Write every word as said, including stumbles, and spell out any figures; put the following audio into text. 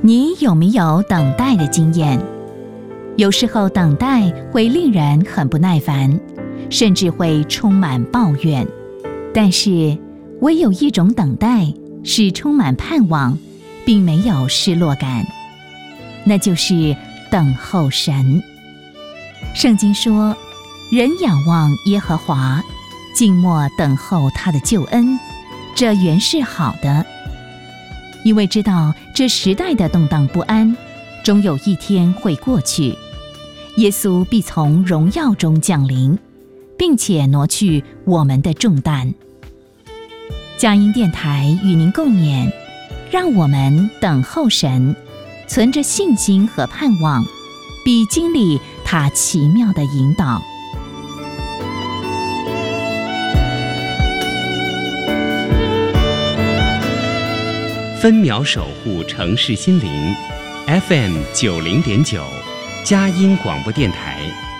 你有没有等待的经验？有时候等待会令人很不耐烦，甚至会充满抱怨。但是唯有一种等待是充满盼望，并没有失落感，那就是等候神。圣经说，人仰望耶和华，静默等候他的救恩，这原是好的。因为知道这时代的动荡不安，终有一天会过去，耶稣必从荣耀中降临，并且挪去我们的重担。佳音电台与您共勉，让我们等候神，存着信心和盼望，必经历他奇妙的引导。 分秒守护城市心灵 ，F M 九零点九，佳音广播电台。